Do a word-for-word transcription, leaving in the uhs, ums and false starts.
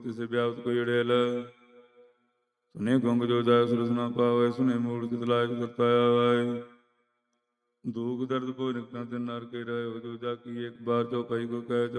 तिसे व्याप्त कोई अड़ेल सुने गुंग जो जाय सुरसना पावे सुने मूल कितलाय करताया वाय दुख दर्द को निकना तिन नर के रहे हो जो जाकी एक बार चौपाई को कह